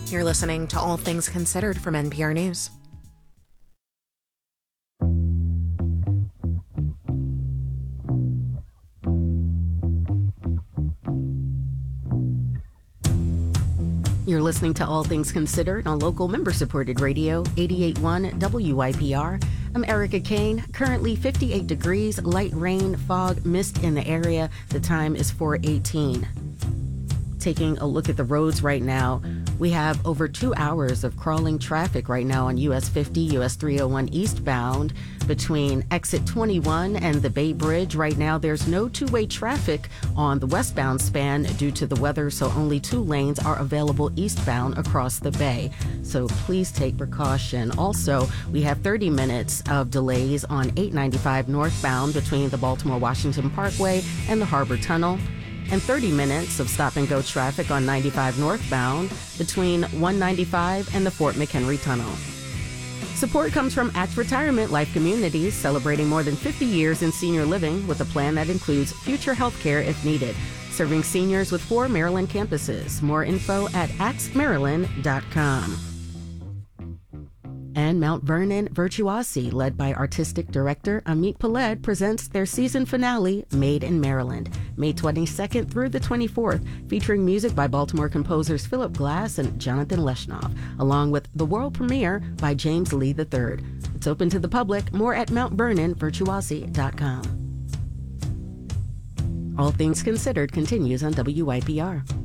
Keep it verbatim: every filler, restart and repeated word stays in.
You're listening to All Things Considered from N P R News. You're listening to All Things Considered on local member-supported radio, eighty-eight point one W I P R. I'm Erica Kane. Currently fifty-eight degrees, light rain, fog, mist in the area. The time is four eighteen. Taking a look at the roads right now, we have over two hours of crawling traffic right now on U S fifty, U S three oh one eastbound between exit twenty-one and the Bay Bridge. Right now, there's no two-way traffic on the westbound span due to the weather, so only two lanes are available eastbound across the bay. So please take precaution. Also, we have thirty minutes of delays on eight ninety-five northbound between the Baltimore-Washington Parkway and the Harbor Tunnel, and thirty minutes of stop-and-go traffic on ninety-five northbound between one ninety-five and the Fort McHenry Tunnel. Support comes from Act Retirement Life Communities, celebrating more than fifty years in senior living with a plan that includes future health care if needed, serving seniors with four Maryland campuses. More info at ax maryland dot com. And Mount Vernon Virtuosi, led by artistic director Amit Peled, presents their season finale, Made in Maryland, May twenty-second through the twenty-fourth, featuring music by Baltimore composers Philip Glass and Jonathan Leshnoff, along with the world premiere by James Lee the third. It's open to the public. More at mount vernon virtuosi dot com. All Things Considered continues on W I P R.